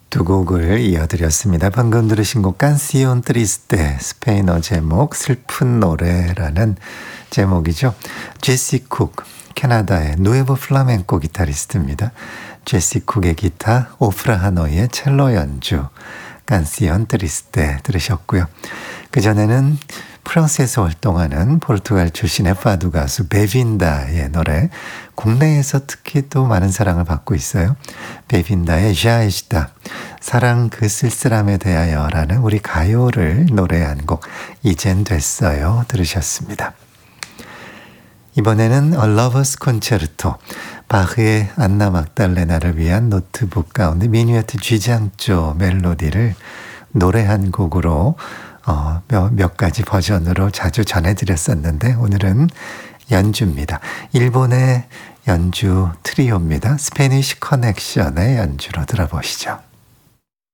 두 곡을 이어드렸습니다. 방금 들으신 곡 깐시온 트리스테, 스페인어 제목 슬픈 노래라는 제목이죠. 제시 쿡, 캐나다의 누에보 플라멩코 기타리스트입니다. 제시 쿡의 기타, 오프라 하노이의 첼로 연주, 깐시온 트리스테 들으셨고요. 그전에는 프랑스에서 활동하는 포르투갈 출신의 파두 가수 베빈다의 노래, 국내에서 특히 또 많은 사랑을 받고 있어요. 베빈다의 자에시다, 사랑 그 쓸쓸함에 대하여라는 우리 가요를 노래한 곡 이젠 됐어요 들으셨습니다. 이번에는 A Lover's Concerto, 바흐의 안나 막달레나를 위한 노트북 가운데 미뉴에트 G장조 멜로디를 노래한 곡으로 몇 가지 버전으로 자주 전해드렸었는데 오늘은 연주입니다. 일본의 연주 트리오입니다. 스페니쉬 커넥션의 연주로 들어보시죠.